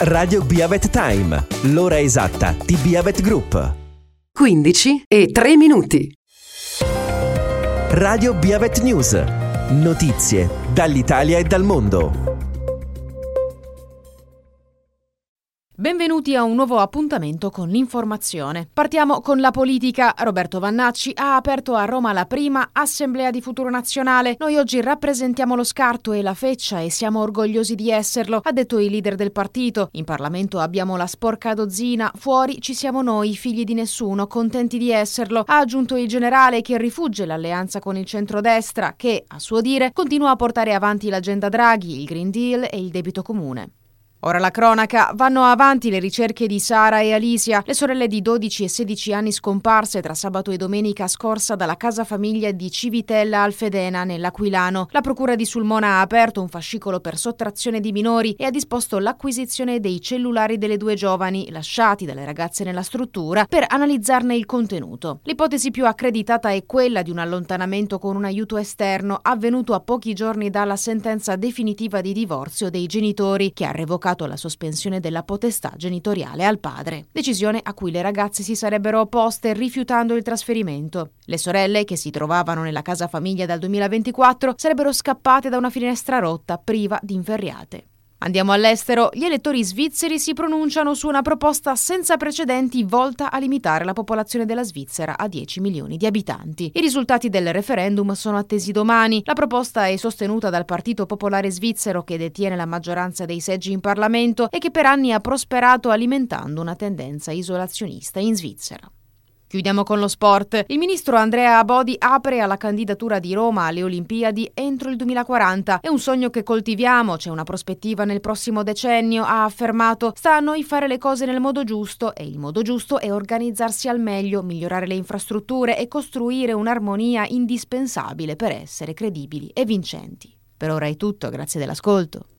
Radio Biavet Time, l'ora esatta di Biavet Group. 15:03. Radio Biavet News, notizie dall'Italia e dal mondo. Benvenuti a un nuovo appuntamento con l'informazione. Partiamo con la politica. Roberto Vannacci ha aperto a Roma la prima Assemblea di Futuro Nazionale. Noi oggi rappresentiamo lo scarto e la feccia e siamo orgogliosi di esserlo, ha detto il leader del partito. In Parlamento abbiamo la sporca dozzina, fuori ci siamo noi, figli di nessuno, contenti di esserlo, ha aggiunto il generale che rifugge l'alleanza con il centrodestra che, a suo dire, continua a portare avanti l'agenda Draghi, il Green Deal e il debito comune. Ora la cronaca, vanno avanti le ricerche di Sara e Alicia, le sorelle di 12 e 16 anni scomparse tra sabato e domenica scorsa dalla casa famiglia di Civitella Alfedena nell'Aquilano. La procura di Sulmona ha aperto un fascicolo per sottrazione di minori e ha disposto l'acquisizione dei cellulari delle due giovani lasciati dalle ragazze nella struttura per analizzarne il contenuto. L'ipotesi più accreditata è quella di un allontanamento con un aiuto esterno avvenuto a pochi giorni dalla sentenza definitiva di divorzio dei genitori che ha revocato la sospensione della potestà genitoriale al padre, decisione a cui le ragazze si sarebbero opposte rifiutando il trasferimento. Le sorelle, che si trovavano nella casa famiglia dal 2024, sarebbero scappate da una finestra rotta priva di inferriate. Andiamo all'estero. Gli elettori svizzeri si pronunciano su una proposta senza precedenti volta a limitare la popolazione della Svizzera a 10 milioni di abitanti. I risultati del referendum sono attesi domani. La proposta è sostenuta dal Partito Popolare Svizzero, che detiene la maggioranza dei seggi in Parlamento e che per anni ha prosperato alimentando una tendenza isolazionista in Svizzera. Chiudiamo con lo sport. Il ministro Andrea Abodi apre alla candidatura di Roma alle Olimpiadi entro il 2040. È un sogno che coltiviamo, c'è una prospettiva nel prossimo decennio, ha affermato. Sta a noi fare le cose nel modo giusto e il modo giusto è organizzarsi al meglio, migliorare le infrastrutture e costruire un'armonia indispensabile per essere credibili e vincenti. Per ora è tutto, grazie dell'ascolto.